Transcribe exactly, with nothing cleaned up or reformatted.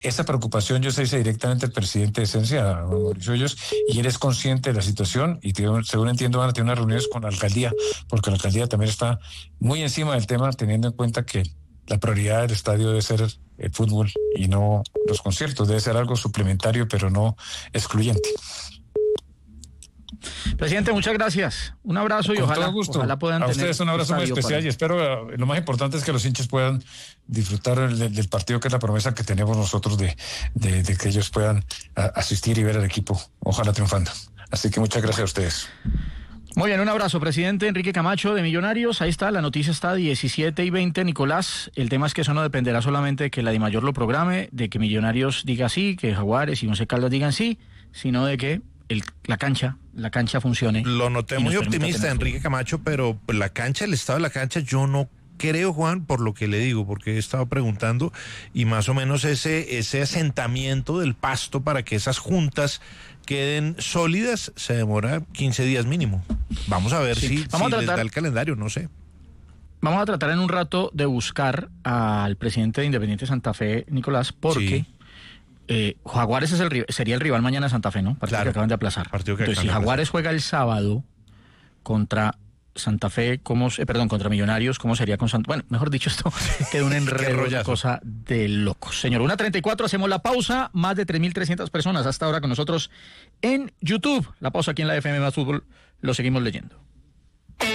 Esa preocupación yo se hice directamente al presidente de Esencia, a Mauricio Hoyos, y él es consciente de la situación y tiene, según entiendo van a tener unas reuniones con la alcaldía, porque la alcaldía también está muy encima del tema, teniendo en cuenta que la prioridad del estadio debe ser el fútbol y no los conciertos, debe ser algo suplementario pero no excluyente. Presidente, muchas gracias. Un abrazo y Con ojalá, todo gusto. ojalá puedan a tener ustedes un abrazo muy especial para... y espero, lo más importante es que los hinchas puedan disfrutar del, del partido, que es la promesa que tenemos nosotros de, de, de que ellos puedan a, asistir y ver al equipo, ojalá triunfando. Así que muchas gracias a ustedes. Muy bien, un abrazo, presidente Enrique Camacho de Millonarios. Ahí está, la noticia está diecisiete y veinte, Nicolás. El tema es que eso no dependerá solamente de que la DIMAYOR lo programe, de que Millonarios diga sí, que Jaguares y Once Caldas digan sí, sino de que el, la cancha, la cancha funcione. Lo noté muy optimista, Enrique Camacho, pero la cancha, el estado de la cancha, yo no creo, Juan, por lo que le digo, porque he estado preguntando, y más o menos ese, ese asentamiento del pasto para que esas juntas queden sólidas se demora quince días mínimo. Vamos a ver sí. si, Vamos si a tratar, les da el calendario, no sé. Vamos a tratar en un rato de buscar al presidente de Independiente Santa Fe, Nicolás, porque... Sí. Eh, Jaguares es el, sería el rival mañana de Santa Fe, ¿no? Partido claro, que acaban de aplazar. Partido que Entonces, si Jaguares juega el sábado contra Santa Fe, ¿cómo, eh, perdón, contra Millonarios, ¿cómo sería con Santa Fe? Bueno, mejor dicho, esto queda un enredo, una cosa de locos. Señor, una treinta y cuatro, hacemos la pausa. Más de tres mil trescientas personas hasta ahora con nosotros en YouTube. La pausa aquí en la F M Más Fútbol, lo seguimos leyendo.